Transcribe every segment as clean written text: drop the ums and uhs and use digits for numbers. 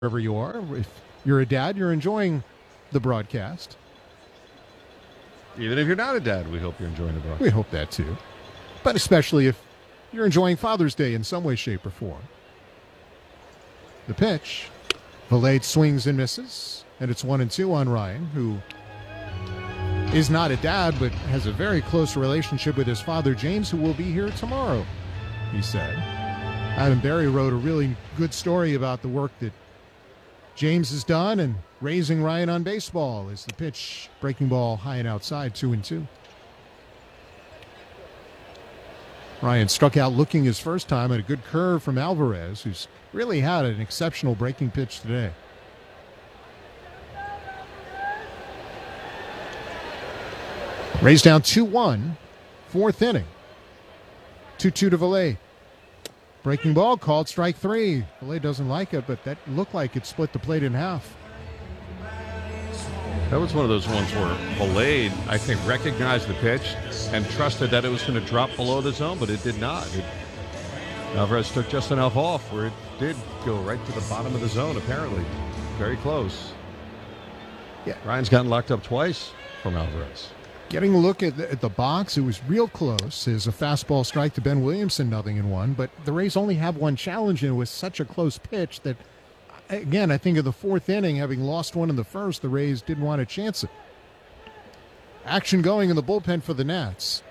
wherever you are. If you're a dad, you're enjoying the broadcast. Even if you're not a dad, we hope you're enjoying the broadcast. We hope that too. But especially if you're enjoying Father's Day in some way, shape, or form. The pitch. Valade swings and misses. And it's 1-2 on Ryan, who is not a dad, but has a very close relationship with his father, James, who will be here tomorrow, he said. Adam Berry wrote a really good story about the work that James has done and raising Ryan on baseball as the pitch, breaking ball high and outside, 2-2. Ryan struck out looking his first time at a good curve from Alvarez, who's really had an exceptional breaking pitch today. Rays down 2-1, fourth inning. 2-2 to Valade. Breaking ball called strike three. Valade doesn't like it, but that looked like it split the plate in half. That was one of those ones where Valade, I think, recognized the pitch and trusted that it was going to drop below the zone, but it did not. Alvarez took just enough off where it did go right to the bottom of the zone, apparently. Very close. Yeah. Ryan's gotten locked up twice from Alvarez. Getting a look at the box, it was real close. There's a fastball strike to Ben Williamson, 0-1. But the Rays only have one challenge, and it was such a close pitch that, again, I think of the fourth inning, having lost one in the first, the Rays didn't want to chance it. Action going in the bullpen for the Nats.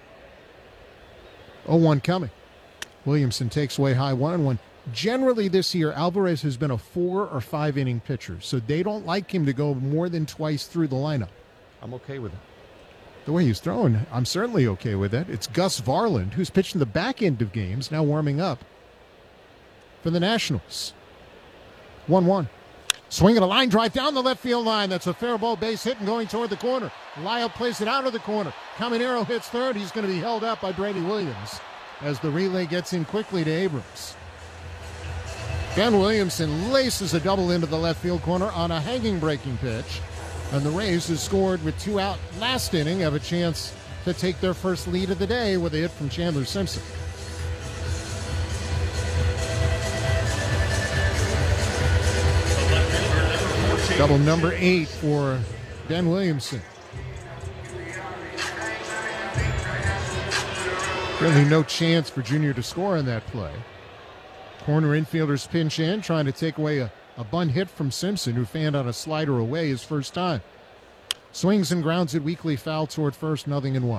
0-1 coming. Williamson takes away high 1-1. Generally this year, Alvarez has been a 4 or 5 inning pitcher, so they don't like him to go more than twice through the lineup. I'm okay with it. The way he's throwing, I'm certainly okay with that. It's Gus Varland, who's pitching the back end of games, now warming up for the Nationals. 1-1. Swinging a line drive down the left field line. That's a fair ball, base hit and going toward the corner. Lyle plays it out of the corner. Caminero hits third. He's going to be held up by Brady Williams as the relay gets in quickly to Abrams. Ben Williamson laces a double into the left field corner on a hanging breaking pitch. And the Rays, who scored with 2 out last inning, have a chance to take their first lead of the day with a hit from Chandler Simpson. Double number 8 for Ben Williamson. Really no chance for Junior to score on that play. Corner infielders pinch in, trying to take away a bunt hit from Simpson, who fanned on a slider away his first time. Swings and grounds it weakly foul toward first, 0-1.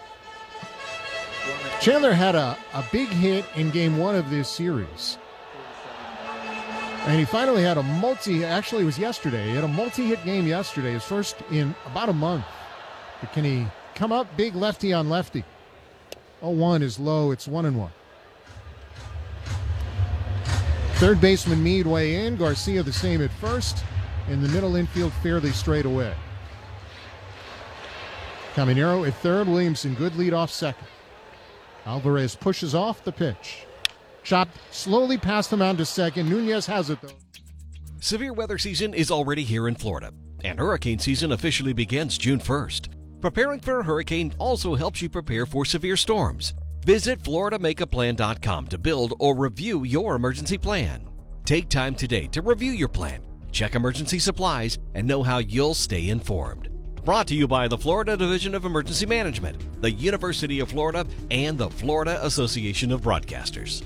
Chandler had a big hit in game 1 of this series. And he finally had actually it was yesterday. He had a multi-hit game yesterday, his first in about a month. But can he come up big lefty on lefty? 0-1 is low, it's 1-1. Third baseman Meade way in. Garcia the same at first. In the middle infield, fairly straight away. Caminero at third. Williamson good lead off second. Alvarez pushes off the pitch. Chopped slowly past the mound to second. Nunez has it, though. Severe weather season is already here in Florida, and hurricane season officially begins June 1st. Preparing for a hurricane also helps you prepare for severe storms. Visit FloridaMakeAPlan.com to build or review your emergency plan. Take time today to review your plan, check emergency supplies, and know how you'll stay informed. Brought to you by the Florida Division of Emergency Management, the University of Florida, and the Florida Association of Broadcasters.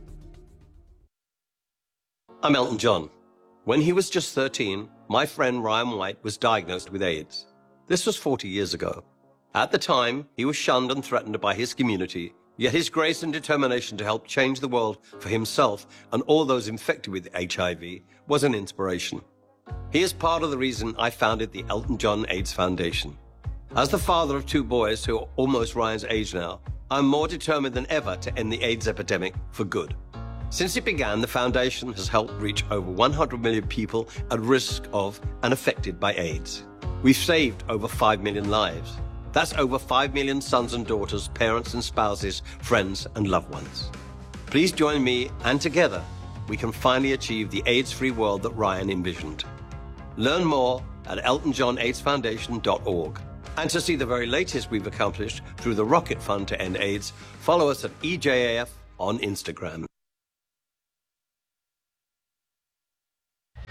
I'm Elton John. When he was just 13, my friend Ryan White was diagnosed with AIDS. This was 40 years ago. At the time, he was shunned and threatened by his community, yet his grace and determination to help change the world for himself and all those infected with HIV was an inspiration. He is part of the reason I founded the Elton John AIDS Foundation. As the father of 2 boys who are almost Ryan's age now, I'm more determined than ever to end the AIDS epidemic for good. Since it began, the foundation has helped reach over 100 million people at risk of and affected by AIDS. We've saved over 5 million lives. That's over 5 million sons and daughters, parents and spouses, friends and loved ones. Please join me, and together we can finally achieve the AIDS-free world that Ryan envisioned. Learn more at eltonjohnaidsfoundation.org. And to see the very latest we've accomplished through the Rocket Fund to End AIDS, follow us at EJAF on Instagram.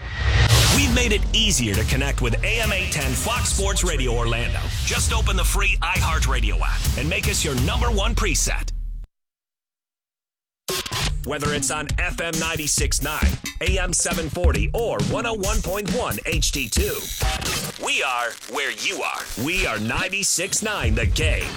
made it easier to connect with AM 810 Fox Sports Radio Orlando. Just open the free iHeartRadio app and make us your #1 preset. Whether it's on FM 96.9, AM 740, or 101.1 HD2, we are where you are. We are 96.9 The Game.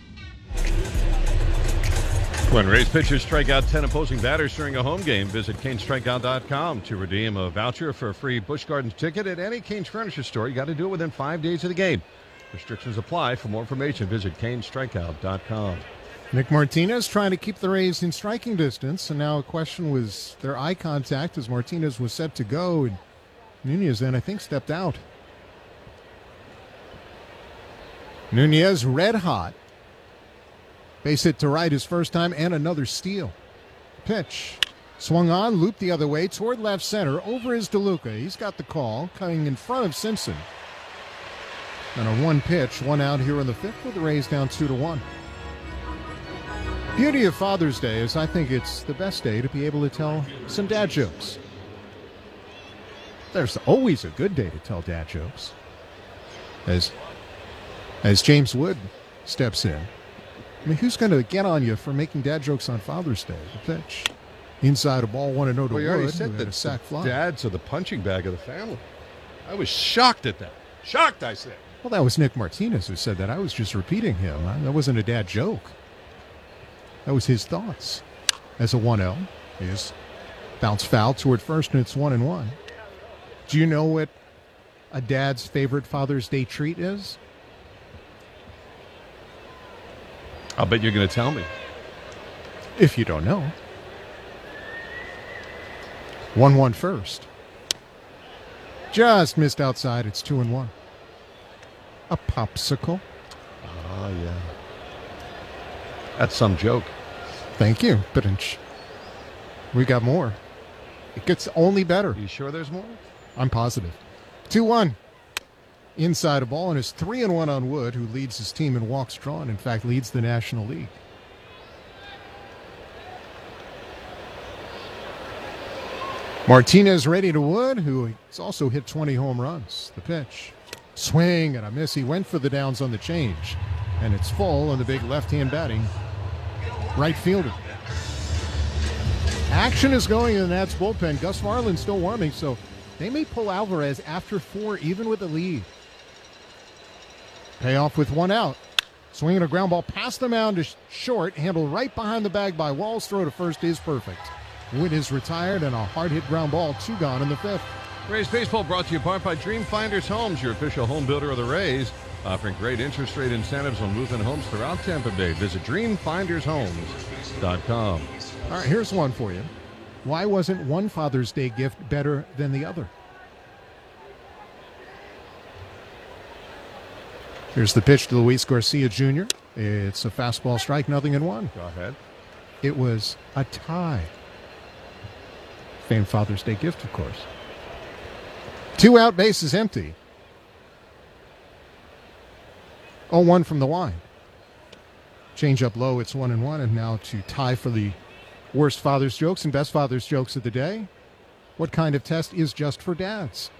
When Rays pitchers strike out 10 opposing batters during a home game, visit CaneStrikeout.com to redeem a voucher for a free Busch Gardens ticket at any Cane's Furniture store. You got to do it within 5 days of the game. Restrictions apply. For more information, visit CaneStrikeout.com. Nick Martinez trying to keep the Rays in striking distance, and now a question was their eye contact as Martinez was set to go, and Nunez then, I think, stepped out. Nunez red hot. Base hit to right his first time, and another steal. Pitch. Swung on, looped the other way, toward left center, over his DeLuca. He's got the call, coming in front of Simpson. And a one pitch, one out here in the fifth with the Rays down 2-1. Beauty of Father's Day is I think it's the best day to be able to tell some dad jokes. There's always a good day to tell dad jokes. As James Wood steps in. I mean, who's going to get on you for making dad jokes on Father's Day? The pitch. Inside a ball, 1-0 to Well, you already Wood. said Who had that a sac fly. dads are the punching bag of the family. I was shocked at that. Shocked, I said. Well, that was Nick Martinez who said that. I was just repeating him. That wasn't a dad joke. That was his thoughts. As a 1-0, is bounce foul toward first, and it's 1-1. Do you know what a dad's favorite Father's Day treat is? I'll bet you're going to tell me. If you don't know. 1-1 first. Just missed outside. It's 2-1. A popsicle. Oh, yeah. That's some joke. Thank you. But we got more. It gets only better. You sure there's more? I'm positive. 2-1. Inside a ball, and it's 3-1 on Wood, who leads his team in walks drawn. In fact, leads the National League. Martinez ready to Wood, who has also hit 20 home runs. The pitch. Swing and a miss. He went for the downs on the change. And it's full on the big left-hand batting right fielder. Action is going in the Nats bullpen. Gus Varland still warming, so they may pull Alvarez after 4, even with the lead. Payoff with 1 out. Swinging a ground ball past the mound to short, handled right behind the bag by Walls. Throw to first is perfect. Wood is retired, and a hard-hit ground ball, 2 gone in the fifth. Rays Baseball brought to you in part by Dream Finders Homes, your official home builder of the Rays, offering great interest rate incentives on move-in homes throughout Tampa Bay. Visit DreamFindersHomes.com. All right, here's one for you. Why wasn't one Father's Day gift better than the other? Here's the pitch to Luis Garcia Jr. It's a fastball strike, 0-1. Go ahead. It was a tie. Famed Father's Day gift, of course. 2 out, bases empty. 0-1 from the line. Change up low, it's 1-1, and now to tie for the worst father's jokes and best father's jokes of the day. What kind of test is just for dads?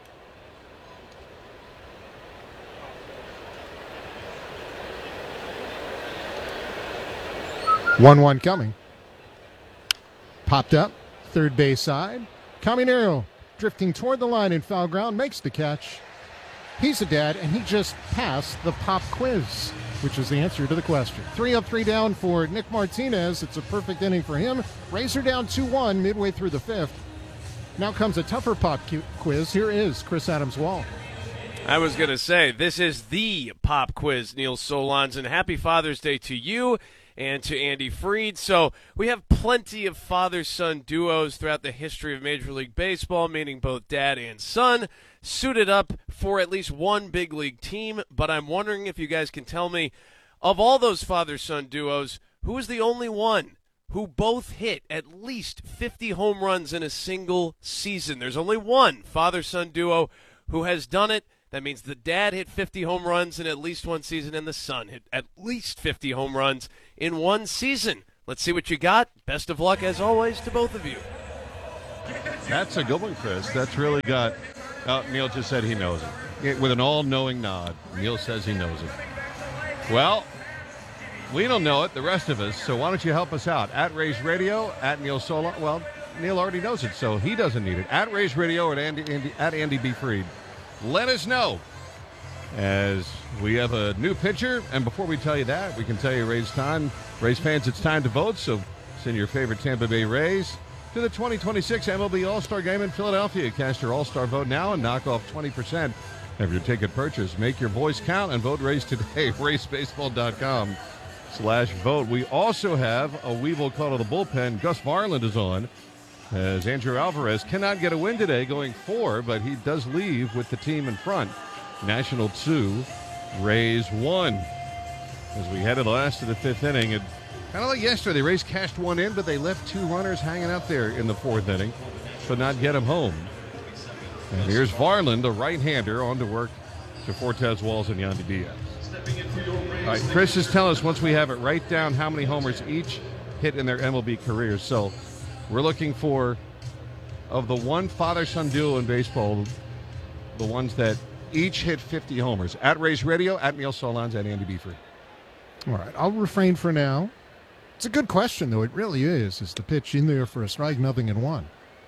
One coming. Popped up, third base side. Caminero drifting toward the line in foul ground, makes the catch. He's a dad, and he just passed the pop quiz, which is the answer to the question. 3 up, 3 down for Nick Martinez. It's a perfect inning for him. Rays are down 2-1 midway through the fifth. Now comes a tougher pop quiz. Here is Chris Adams-Wall. I was going to say, this is the pop quiz, Neil Solondz, and happy Father's Day to you and to Andy Freed. So we have plenty of father-son duos throughout the history of Major League Baseball, meaning both dad and son, suited up for at least one big league team. But I'm wondering if you guys can tell me, of all those father-son duos, who is the only one who both hit at least 50 home runs in a single season? There's only one father-son duo who has done it. That means the dad hit 50 home runs in at least one season, and the son hit at least 50 home runs in one season. Let's see what you got. Best of luck, as always, to both of you. That's a good one, Chris. That's really got Neil just said he knows it. With an all-knowing nod, Neil says he knows it. Well, we don't know it, the rest of us, so why don't you help us out? At Rays Radio, at Neil Solon. Well, Neil already knows it, so he doesn't need it. At Rays Radio, at Andy B. Fried. Let us know, as we have a new pitcher. And before we tell you that, we can tell you Rays time. Rays fans, it's time to vote, so send your favorite Tampa Bay Rays to the 2026 MLB All-Star Game in Philadelphia. Cast your All-Star vote now and knock off 20% of your ticket purchase. Make your voice count and vote Rays today. RaysBaseball.com/vote. We also have a Weevil call to the bullpen. Gus Varland is on, as Andrew Alvarez cannot get a win today, going 4, but he does leave with the team in front. National 2, Rays 1. As we head to the last of the 5th inning, and kind of like yesterday, the Rays cashed one in, but they left 2 runners hanging out there in the 4th inning, but not get them home. And here's Varland, the right-hander, on to work to Fortes, Walls, and Yandy Diaz. All right, Chris is telling us, once we have it, write down how many homers each hit in their MLB careers. So we're looking for, of the one father-son duo in baseball, the ones that each hit 50 homers. At Rays Radio, at Neil Solondz, at Andy B. Fried. All right, I'll refrain for now. It's a good question, though. It really is. Is the pitch in there for a strike, 0-1?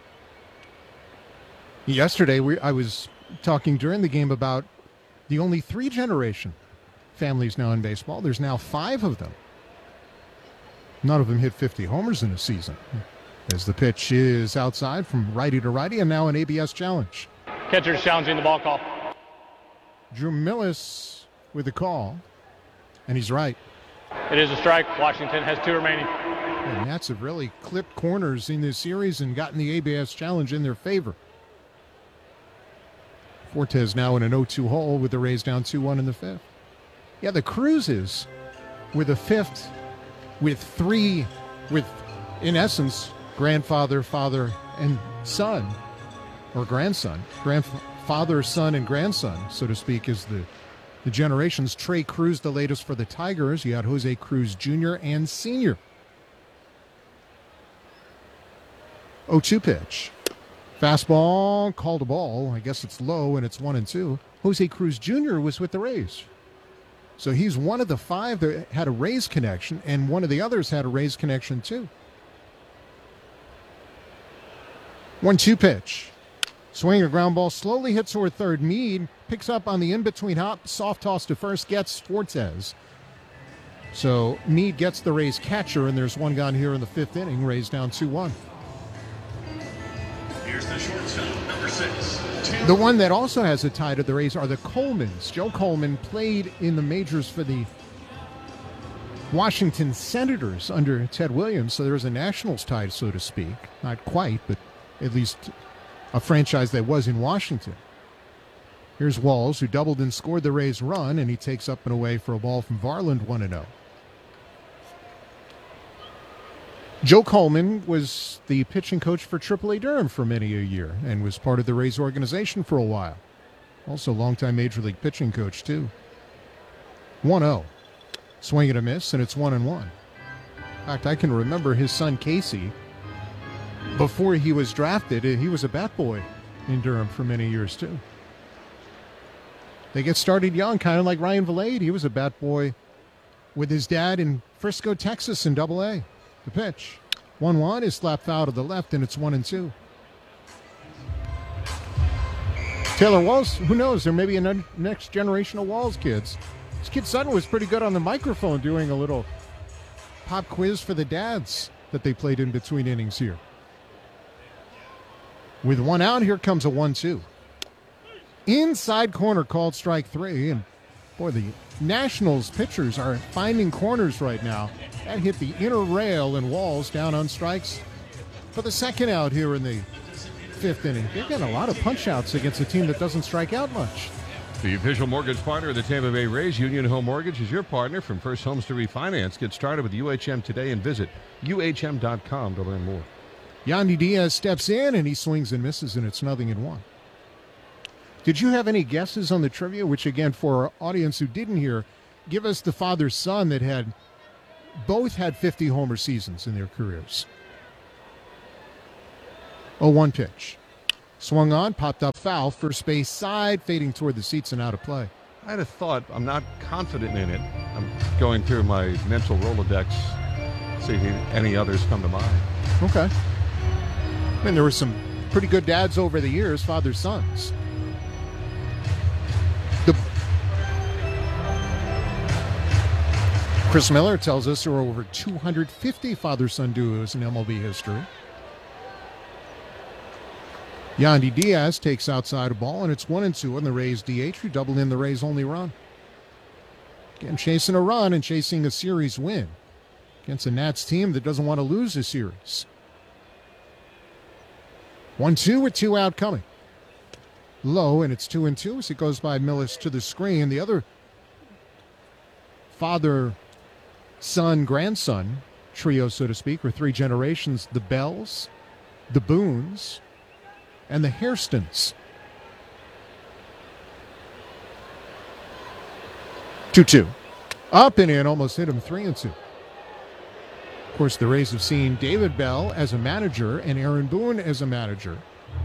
Yesterday, I was talking during the game about the only 3-generation families now in baseball. There's now 5 of them. None of them hit 50 homers in a season. As the pitch is outside from righty to righty, and now an ABS challenge. Catcher's challenging the ball call. Drew Millis with the call, and he's right. It is a strike. Washington has 2 remaining. And Nats have really clipped corners in this series and gotten the ABS challenge in their favor. Fortes now in an 0-2 hole with the Rays down 2-1 in the 5th. Yeah, the Cruzes were the 5th with 3, in essence, grandfather, father, and son, or grandson. Grandfather, son, and grandson, so to speak, is the generations. Trey Cruz, the latest for the Tigers. You had Jose Cruz Jr. and Sr. 0-2 pitch. Fastball, called a ball. I guess it's low, and it's 1-2. Jose Cruz Jr. was with the Rays. So he's one of the 5 that had a Rays connection, and one of the others had a Rays connection too. 1-2 pitch. Swing a ground ball, slowly hits toward third. Meade picks up on the in-between hop, soft toss to first, gets Fortes. So Meade gets the Rays catcher, and there's one gone here in the 5th inning. Rays down 2-1. Here's the shortstop, number 6. The one that also has a tie to the Rays are the Colemans. Joe Coleman played in the majors for the Washington Senators under Ted Williams, so there's a Nationals tie, so to speak. Not quite, but at least a franchise that was in Washington. Here's Walls, who doubled and scored the Rays' run, and he takes up and away for a ball from Varland, 1-0. Joe Coleman was the pitching coach for AAA Durham for many a year and was part of the Rays organization for a while. Also longtime Major League pitching coach, too. 1-0. Swing and a miss, and it's 1-1. In fact, I can remember his son Casey. Before he was drafted, he was a bat boy in Durham for many years, too. They get started young, kind of like Ryan Vilade. He was a bat boy with his dad in Frisco, Texas in Double-A. The pitch. 1-1 is slapped foul to the left, and it's 1-2. Taylor Walls, who knows? There may be a next generation of Walls kids. This kid Sutton was pretty good on the microphone doing a little pop quiz for the dads that they played in between innings here. With 1 out, here comes a 1-2. Inside corner called strike 3, and boy, the Nationals pitchers are finding corners right now. That hit the inner rail, and Walls down on strikes for the 2nd out here in the 5th inning. They've got a lot of punch-outs against a team that doesn't strike out much. The official mortgage partner of the Tampa Bay Rays, Union Home Mortgage, is your partner from first homes to refinance. Get started with UHM today and visit UHM.com to learn more. Yandy Diaz steps in, and he swings and misses, and it's 0-1. Did you have any guesses on the trivia? Which, again, for our audience who didn't hear, give us the father-son that both had 50 homer seasons in their careers. 0-1 pitch. Swung on, popped up foul, first base side, fading toward the seats and out of play. I had a thought. I'm not confident in it. I'm going through my mental Rolodex, see if any others come to mind. Okay. I mean, there were some pretty good dads over the years, father-sons. Chris Miller tells us there are over 250 father-son duos in MLB history. Yandy Diaz takes outside a ball, and it's 1-2 on the Rays DH, who doubled in the Rays' only run. Again, chasing a run and chasing a series win against a Nats team that doesn't want to lose a series. 1-2 with 2 out coming. Low, and it's 2-2 as it goes by Millis to the screen. The other father-son, grandson trio, so to speak, or 3 generations, the Bells, the Boones, and the Hairstons. 2-2. Up and in, almost hit him 3-2. Of course, the Rays have seen David Bell as a manager and Aaron Boone as a manager.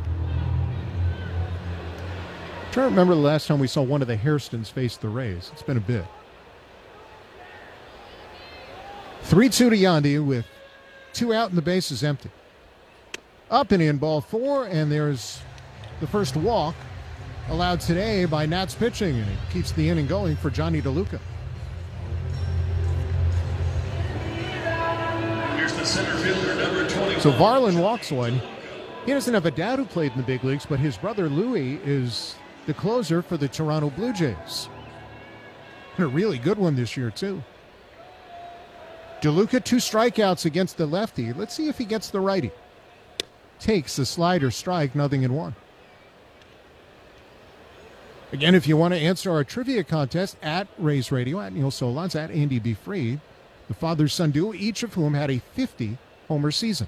I'm trying to remember the last time we saw one of the Hairstons face the Rays. It's been a bit. 3-2 to Yandy with 2 out and the base is empty. Up and in, ball 4, and there's the first walk allowed today by Nats pitching, and it keeps the inning going for Johnny DeLuca. Here's the center fielder, number 20. So Varland walks one. He doesn't have a dad who played in the big leagues, but his brother Louis is the closer for the Toronto Blue Jays. And a really good one this year, too. DeLuca, 2 strikeouts against the lefty. Let's see if he gets the righty. Takes a slider strike, 0-1. Again, if you want to answer our trivia contest at Rays Radio, at Neil Solondz, at Andy B. Freed, the father-son duo, each of whom had a 50-homer season.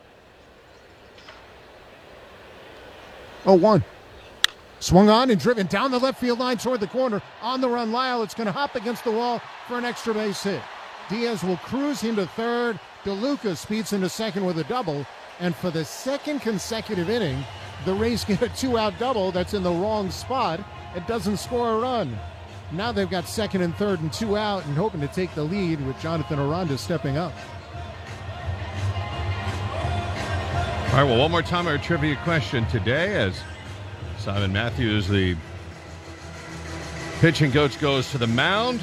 0-1. Swung on and driven down the left field line toward the corner. On the run, Lyle. It's going to hop against the wall for an extra base hit. Diaz will cruise him to third. DeLuca speeds into second with a double. And for the second consecutive inning, the Rays get a 2-out double that's in the wrong spot. It doesn't score a run. Now they've got second and third and 2 out and hoping to take the lead with Jonathan Aranda stepping up. All right, well, one more time our trivia question today as Simon Matthews, the pitching coach, goes to the mound.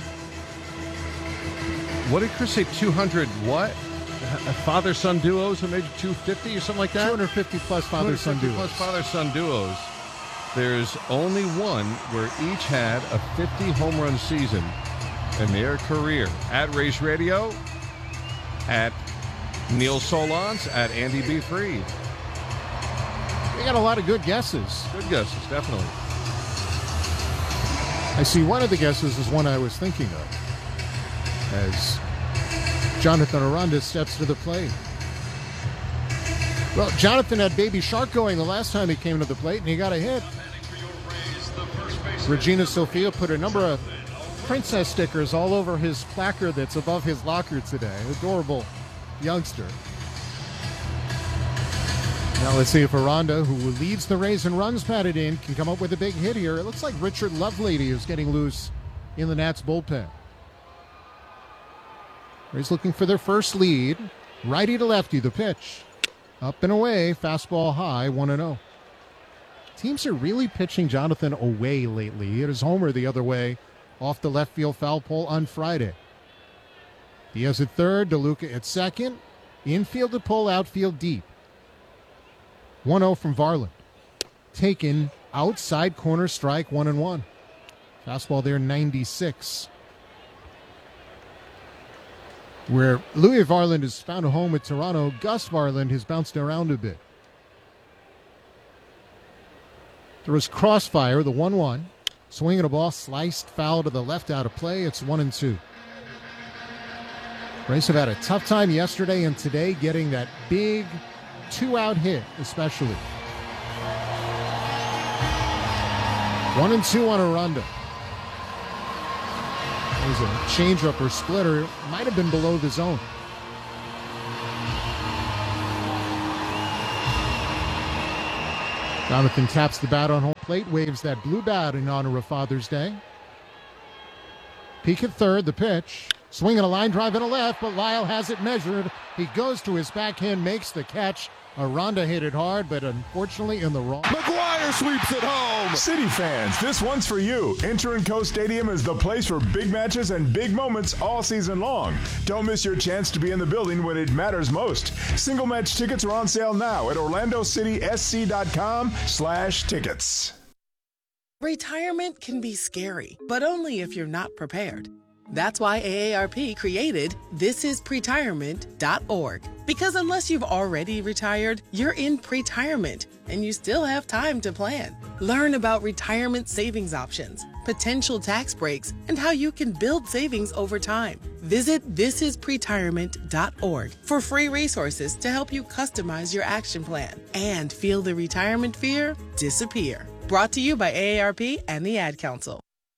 What did Chris say, 200 what? Father-son duos are maybe 250 or something like that? 250 plus father-son duos. Plus father-son duos. There's only one where each had a 50 home run season in their career. At Rays Radio, at Neil Solondz, at Andy B. Freed. We got a lot of good guesses. Good guesses, definitely. I see one of the guesses is one I was thinking of as Jonathan Aranda steps to the plate. Well, Jonathan had Baby Shark going the last time he came to the plate, and he got a hit. Regina Sophia put a number of princess stickers all over his placard that's above his locker today. Adorable youngster. Now let's see if Aranda, who leads the Rays in runs batted in, can come up with a big hit here. It looks like Richard Lovelady is getting loose in the Nats bullpen. Rays looking for their first lead. Righty to lefty, the pitch. Up and away, fastball high, 1-0. Teams are really pitching Jonathan away lately. He hit his homer the other way off the left field foul pole on Friday. Diaz at third, DeLuca at second. Infield to pull, outfield deep. 1-0 from Varland. Taken outside corner strike, 1-1. Fastball there, 96. Where Louis Varland has found a home with Toronto, Gus Varland has bounced around a bit. There was crossfire, the 1-1. Swinging a ball, sliced foul to the left out of play. It's 1-2. Rays have had a tough time yesterday and today getting that big 2-out hit, especially. 1-2 on Aranda. There's a changeup or splitter. Might have been below the zone. Jonathan taps the bat on home plate, waves that blue bat in honor of Father's Day. Peak at third, the pitch. Swinging a line drive in a left, but Lyle has it measured. He goes to his backhand, makes the catch. Aranda hit it hard, but unfortunately in the wrong. McGuire sweeps it home. City fans, this one's for you. Enter and Co Stadium is the place for big matches and big moments all season long. Don't miss your chance to be in the building when it matters most. Single match tickets are on sale now at OrlandoCitySC.com/tickets. Retirement can be scary, but only if you're not prepared. That's why AARP created thisispretirement.org. Because unless you've already retired, you're in pretirement, and you still have time to plan. Learn about retirement savings options, potential tax breaks, and how you can build savings over time. Visit thisispretirement.org for free resources to help you customize your action plan and feel the retirement fear disappear. Brought to you by AARP and the Ad Council.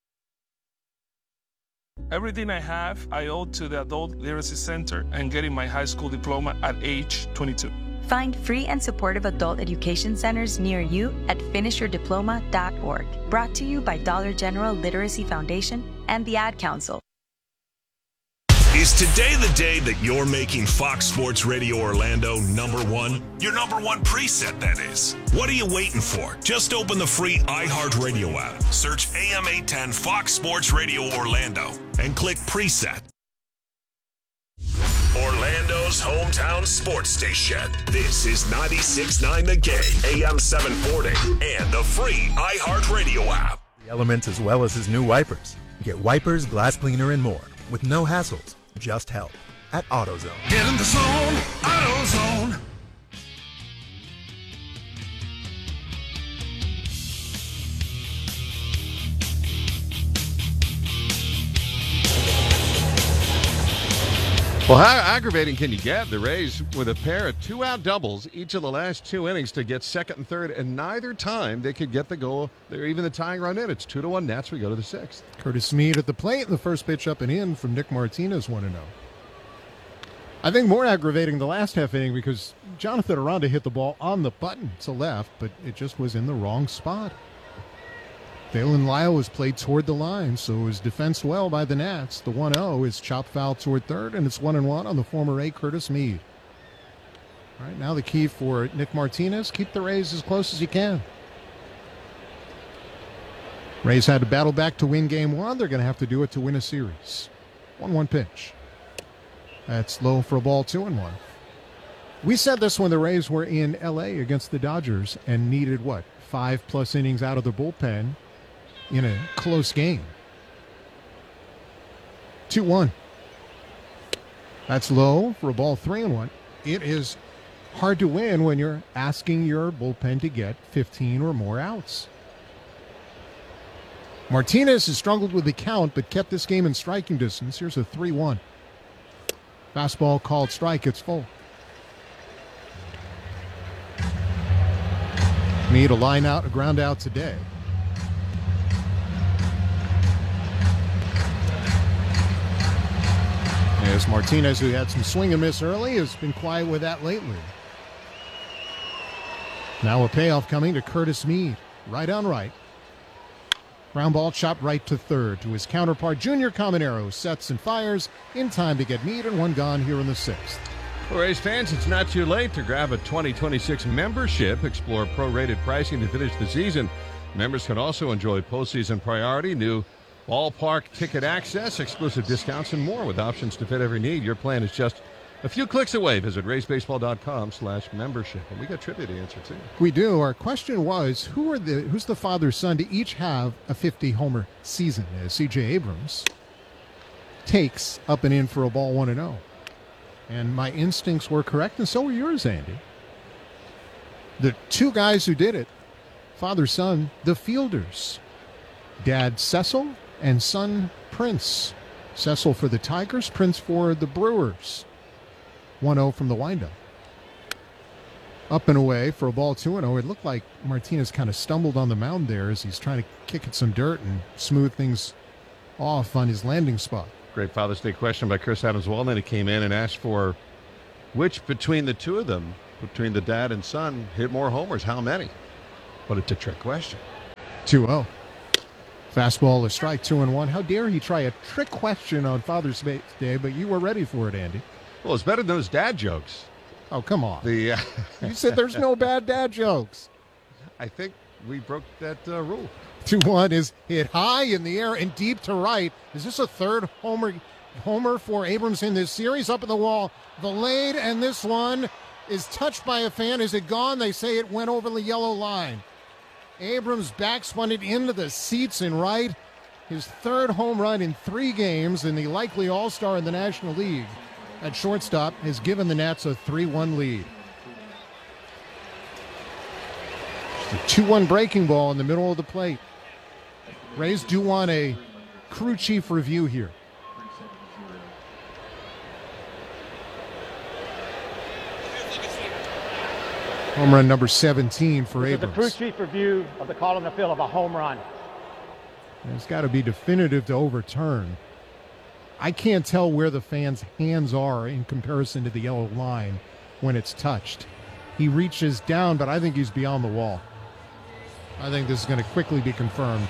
Everything I have, I owe to the Adult Literacy Center and getting my high school diploma at age 22. Find free and supportive adult education centers near you at finishyourdiploma.org. Brought to you by Dollar General Literacy Foundation and the Ad Council. Is today the day that you're making Fox Sports Radio Orlando number one? Your number one preset, that is. What are you waiting for? Just open the free iHeartRadio app, search AM 810 Fox Sports Radio Orlando, and click preset. Orlando's hometown sports station. This is 96.9 The Game, AM 740, and the free iHeartRadio app. The Elements as well as his new wipers. Get wipers, glass cleaner, and more with no hassles. Just help at AutoZone. Get in the zone, AutoZone. Well, how aggravating can you get? The Rays with a pair of two-out doubles each of the last two innings to get second and third, and neither time they could get the goal. They're even the tying run in. It's 2-1 Nats. We go to the sixth. Curtis Mead at the plate. The first pitch up and in from Nick Martinez, 1-0. I think more aggravating the last half inning because Jonathan Aranda hit the ball on the button to left, but it just was in the wrong spot. Dalen Lyle was played toward the line, so it was defensed well by the Nats. The 1-0 is chopped foul toward third, and it's 1-1 on the former A. Curtis Mead. All right, now the key for Nick Martinez, keep the Rays as close as you can. Rays had to battle back to win game one. They're going to have to do it to win a series. 1-1 pitch. That's low for a ball, 2-1. We said this when the Rays were in L.A. against the Dodgers and needed, 5+ innings out of the bullpen in a close game. 2-1. That's low for a ball, 3-1. It is hard to win when you're asking your bullpen to get 15 or more outs. Martinez has struggled with the count, but kept this game in striking distance. Here's a 3-1. Fastball called strike. It's full. Mead a line out, a ground out today. As Martinez, who had some swing and miss early, has been quiet with that lately. Now a payoff coming to Curtis Mead. Right on right. Ground ball chopped right to third to his counterpart, Junior Caminero, sets and fires in time to get Mead and one gone here in the sixth. For Rays fans, it's not too late to grab a 2026 membership. Explore prorated pricing to finish the season. Members can also enjoy postseason priority, new ballpark ticket access, exclusive discounts, and more with options to fit every need. Your plan is just a few clicks away. Visit RaysBaseball.com/membership. And we got trivia to answer, too. We do. Our question was, who's the father-son to each have a 50-homer season? As C.J. Abrams takes up and in for a ball, 1-0. And my instincts were correct, and so were yours, Andy. The two guys who did it, father-son, the fielders. Dad Cecil and son Prince. Cecil for the Tigers, Prince for the Brewers. 1-0 from the windup. Up and away for a ball, 2-0. It looked like Martinez kind of stumbled on the mound there as he's trying to kick at some dirt and smooth things off on his landing spot. Great Father's Day question by Chris Adams-Walden. He came in and asked for which between the two of them, between the dad and son, hit more homers. How many? But it's a trick question. 2-0. Fastball, a strike, 2-1. How dare he try a trick question on Father's Day, but you were ready for it, Andy. Well, it's better than those dad jokes. Oh, come on. You said there's no bad dad jokes. I think we broke that rule. 2-1 is hit high in the air and deep to right. Is this a third homer for Abrams in this series? Up at the wall, Valade, and this one is touched by a fan. Is it gone? They say it went over the yellow line. Abrams backspun it into the seats in right. His third home run in 3 games, and the likely all-star in the National League at shortstop has given the Nats a 3-1 lead. The 2-1 breaking ball in the middle of the plate. Rays do want a crew chief review here. Home run number 17 for Abrams. The crew chief review of the call in the field of a home run. It's got to be definitive to overturn. I can't tell where the fan's hands are in comparison to the yellow line when it's touched. He reaches down, but I think he's beyond the wall. I think this is going to quickly be confirmed.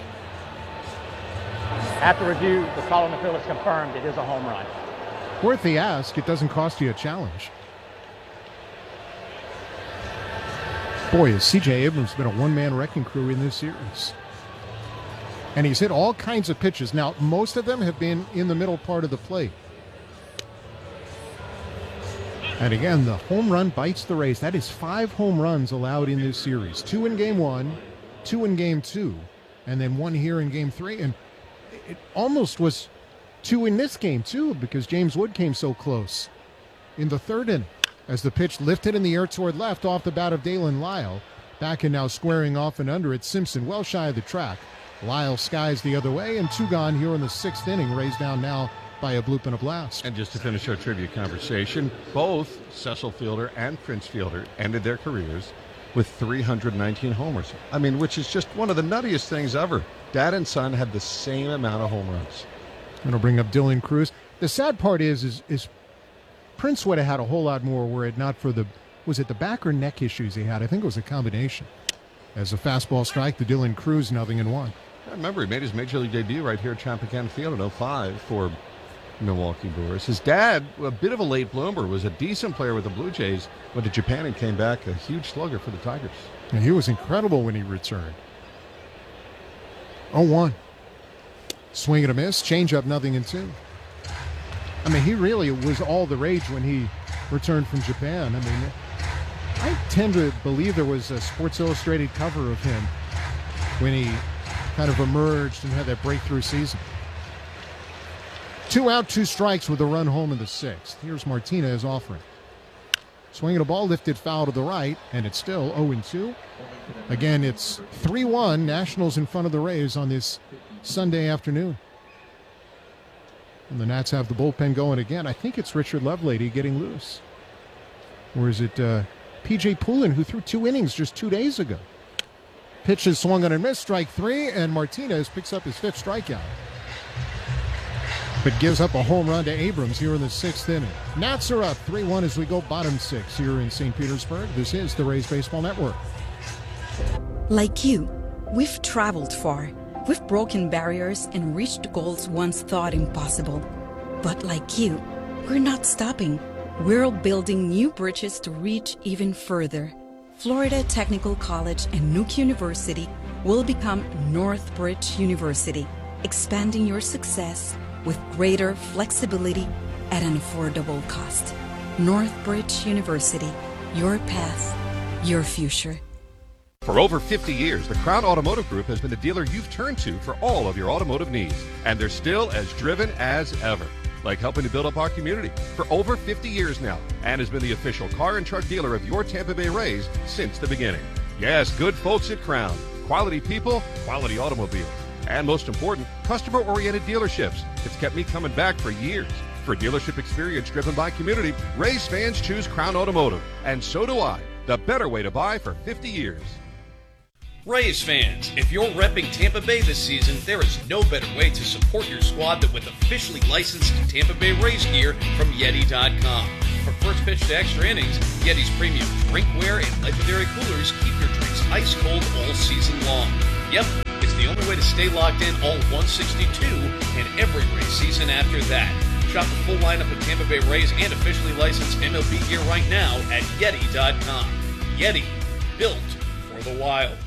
After review, the call in the field is confirmed. It is a home run. Worth the ask. It doesn't cost you a challenge. Boy, has C.J. Abrams been a one-man wrecking crew in this series. And he's hit all kinds of pitches. Now, most of them have been in the middle part of the plate. And again, the home run bites the Rays. That is 5 home runs allowed in this series. 2 in Game 1, 2 in Game 2, and then 1 here in Game 3. And it almost was 2 in this game, too, because James Wood came so close in the 3rd inning. As the pitch lifted in the air toward left off the bat of Dalen Lyle. Back and now squaring off and under it, Simpson well shy of the track. Lyle skies the other way, and 2 gone here in the 6th inning. Rays down now by a bloop and a blast. And just to finish our trivia conversation, both Cecil Fielder and Prince Fielder ended their careers with 319 homers. I mean, which is just one of the nuttiest things ever. Dad and son had the same amount of home runs. It'll bring up Dylan Cruz. The sad part is Prince would have had a whole lot more were it not for the back or neck issues he had. I think it was a combination. As a fastball strike, the Dylan Cruz 0-1. I remember he made his major league debut right here at Champacan Field in 2005 for Milwaukee Brewers. His dad, a bit of a late bloomer, was a decent player with the Blue Jays, went to Japan and came back a huge slugger for the Tigers. And he was incredible when he returned. 0-1. Swing and a miss, changeup 0-2. I mean, he really was all the rage when he returned from Japan. I mean, I tend to believe there was a Sports Illustrated cover of him when he kind of emerged and had that breakthrough season. 2 out, 2 strikes with a run home in the 6th. Here's Martinez offering. Swinging a ball lifted foul to the right, and it's still 0-2. Again, it's 3-1 Nationals in front of the Rays on this Sunday afternoon. And the Nats have the bullpen going again. I think it's Richard Lovelady getting loose. Or is it P.J. Poulin, who threw 2 innings just 2 days ago? Pitch is swung on and missed, strike 3, and Martinez picks up his 5th strikeout. But gives up a home run to Abrams here in the 6th inning. Nats are up 3-1 as we go bottom 6 here in St. Petersburg. This is the Rays Baseball Network. Like you, we've traveled far. We've broken barriers and reached goals once thought impossible. But like you, we're not stopping. We're building new bridges to reach even further. Florida Technical College and Nuke University will become Northbridge University, expanding your success with greater flexibility at an affordable cost. Northbridge University, your path, your future. For over 50 years, the Crown Automotive Group has been the dealer you've turned to for all of your automotive needs. And they're still as driven as ever, like helping to build up our community for over 50 years now, and has been the official car and truck dealer of your Tampa Bay Rays since the beginning. Yes, good folks at Crown. Quality people, quality automobiles. And most important, customer-oriented dealerships. It's kept me coming back for years. For dealership experience driven by community, Rays fans choose Crown Automotive. And so do I. The better way to buy for 50 years. Rays fans, if you're repping Tampa Bay this season, there is no better way to support your squad than with officially licensed Tampa Bay Rays gear from Yeti.com. for first pitch to extra innings, Yeti's premium drinkware and legendary coolers keep your drinks ice cold all season long. Yep, it's the only way to stay locked in all 162 and every Rays season after that. Shop the full lineup of Tampa Bay Rays and officially licensed MLB gear right now at Yeti.com. Yeti, built for the wild.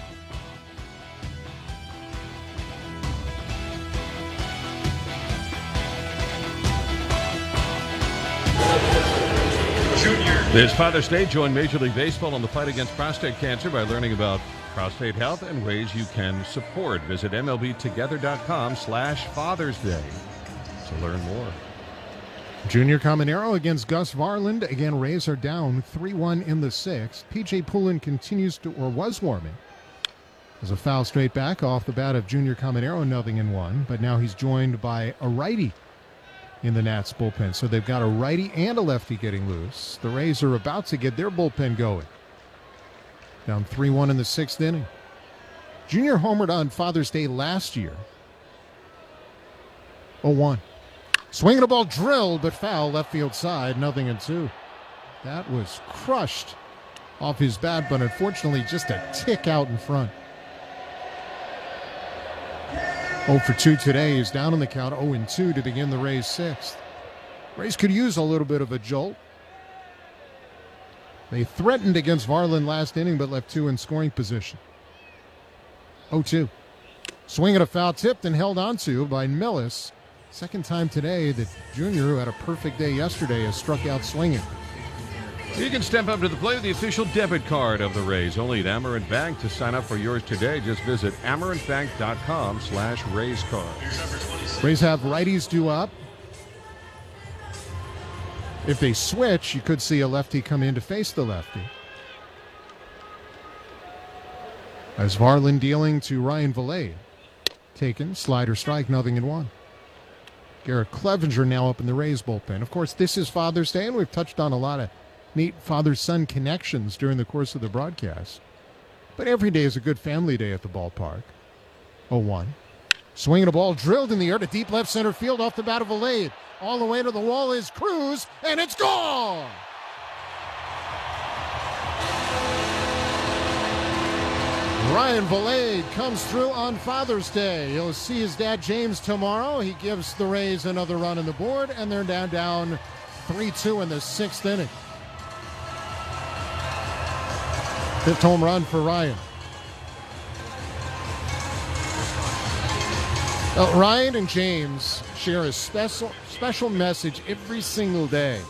This Father's Day, join Major League Baseball on the fight against prostate cancer by learning about prostate health and ways you can support. Visit MLBtogether.com/Father's Day to learn more. Junior Caminero against Gus Varland. Again, Rays are down 3-1 in the sixth. P.J. Poulin continues to, or was warming. There's a foul straight back off the bat of Junior Caminero, 0-1. But now he's joined by a righty in the Nats bullpen. So they've got a righty and a lefty getting loose. The Rays are about to get their bullpen going. Down 3-1 in the sixth inning. Junior homered on Father's Day last year. 0-1. Swinging a ball drilled, but foul, left field side, 0-2. That was crushed off his bat, but unfortunately just a tick out in front. 0-2 today. Is down in the count, 0-2 to begin the Rays' sixth. Rays could use a little bit of a jolt. They threatened against Varland last inning, but left two in scoring position. 0-2. Swing at a foul, tipped and held onto by Millis. Second time today that Junior, who had a perfect day yesterday, has struck out swinging. You can step up to the plate with the official debit card of the Rays. Only at Amerant Bank. To sign up for yours today, just visit amerantbank.com/RaysCard. Rays have righties due up. If they switch, you could see a lefty come in to face the lefty. As Varland dealing to Ryan Vilade. Taken, slider strike, 0-1. Garrett Clevenger now up in the Rays bullpen. Of course, this is Father's Day, and we've touched on a lot of neat father-son connections during the course of the broadcast. But every day is a good family day at the ballpark. 0-1. Swinging a ball drilled in the air to deep left center field off the bat of Vilade. All the way to the wall is Cruz, and it's gone! Ryan Vilade comes through on Father's Day. He'll see his dad James tomorrow. He gives the Rays another run on the board, and they're down 3-2 in the sixth inning. Fifth home run for Ryan. Ryan and James share a special message every single day.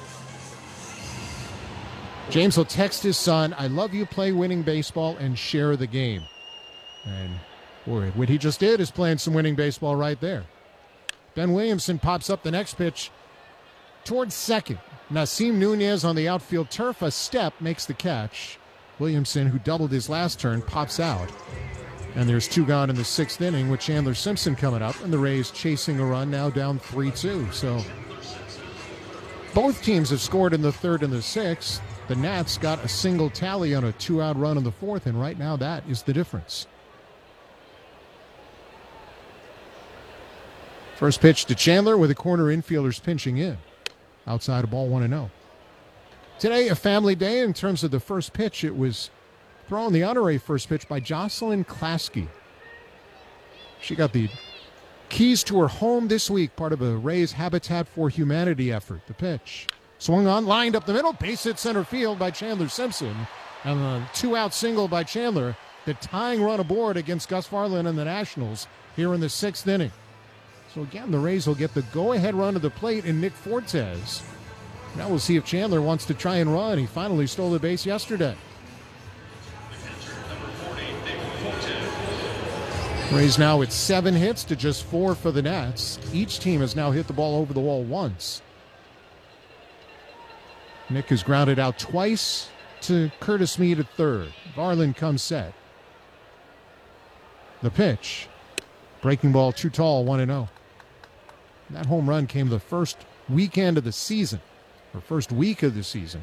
James will text his son, "I love you, play winning baseball, and share the game." And boy, what he just did is playing some winning baseball right there. Ben Williamson pops up the next pitch towards second. Nasim Nunez on the outfield turf, a step, makes the catch. Williamson, who doubled his last turn, pops out. And there's two gone in the sixth inning with Chandler Simpson coming up, and the Rays chasing a run, now down 3-2. So both teams have scored in the third and the sixth. The Nats got a single tally on a two-out run in the fourth, and right now that is the difference. First pitch to Chandler with the corner infielders pinching in. Outside of ball 1-0. Today, a family day in terms of the first pitch. It was thrown the honorary first pitch by Jocelyn Klasky. She got the keys to her home this week, part of a Rays Habitat for Humanity effort. The pitch. Swung on, lined up the middle, base hit center field by Chandler Simpson. And a two-out single by Chandler, the tying run aboard against Gus Varland and the Nationals here in the sixth inning. So again, the Rays will get the go-ahead run to the plate in Nick Fortes. Now we'll see if Chandler wants to try and run. He finally stole the base yesterday. Rays now at 7 hits to just 4 for the Nats. Each team has now hit the ball over the wall once. Nick has grounded out twice to Curtis Mead at third. Varland comes set. The pitch. Breaking ball too tall, 1-0. That home run came the first weekend of the season, or first week of the season,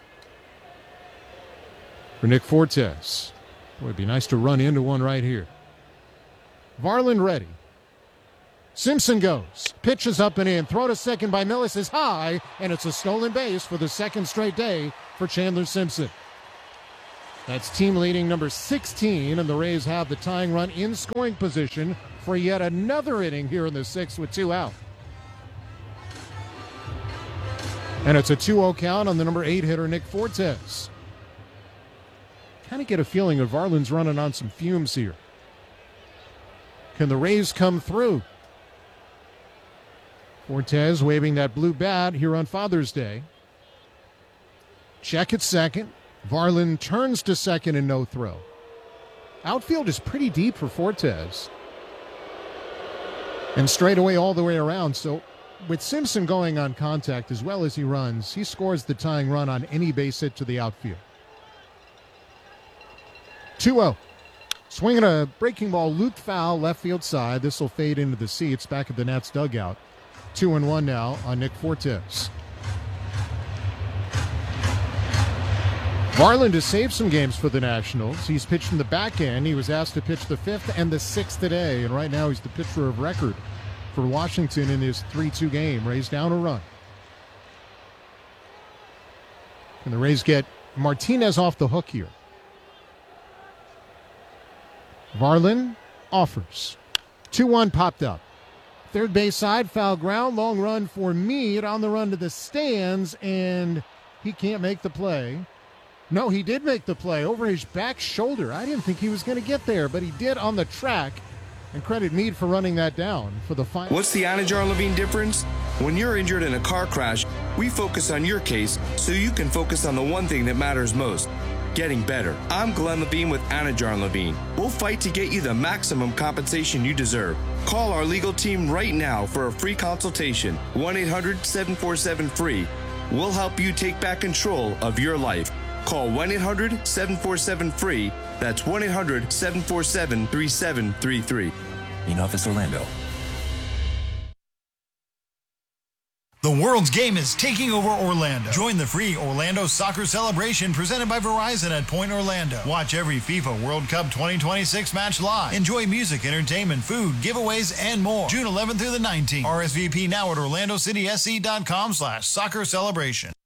for Nick Fortes. Boy, it'd be nice to run into one right here. Varland ready. Simpson goes. Pitches up and in. Throw to second by Millis is high, and it's a stolen base for the second straight day for Chandler Simpson. That's team leading number 16, and the Rays have the tying run in scoring position for yet another inning here in the sixth with 2 out. And it's a 2-0 count on the number 8 hitter, Nick Fortes. Kind of get a feeling that Varland's running on some fumes here. Can the Rays come through? Fortes waving that blue bat here on Father's Day. Check at second. Varland turns to second and no throw. Outfield is pretty deep for Fortes. And straight away all the way around. So with Simpson going on contact as well as he runs, he scores the tying run on any base hit to the outfield. 2-0. Swinging a breaking ball, looped foul, left field side. This will fade into the seats back at the Nats dugout. 2-1 now on Nick Fortes. Varland has saved some games for the Nationals. He's pitched in the back end. He was asked to pitch the 5th and the 6th today, and right now he's the pitcher of record for Washington in his 3-2 game. Rays down a run. Can the Rays get Martinez off the hook here? Varland offers. 2-1 popped up. Third base side, foul ground, long run for Meade on the run to the stands, and he can't make the play. No, he did make the play over his back shoulder. I didn't think he was going to get there, but he did on the track, and credit Meade for running that down for the final. What's the Anajar Levine difference? When you're injured in a car crash, we focus on your case so you can focus on the one thing that matters most. Getting better. I'm Glenn Levine with Anajar Levine. We'll fight to get you the maximum compensation you deserve. Call our legal team right now for a free consultation. 1-800-747-FREE. We'll help you take back control of your life. Call 1-800-747-FREE. That's 1-800-747-3733. In office, Orlando. The world's game is taking over Orlando. Join the free Orlando Soccer Celebration presented by Verizon at Point Orlando. Watch every FIFA World Cup 2026 match live. Enjoy music, entertainment, food, giveaways, and more. June 11th through the 19th. RSVP now at orlandocitysc.com/soccer celebration.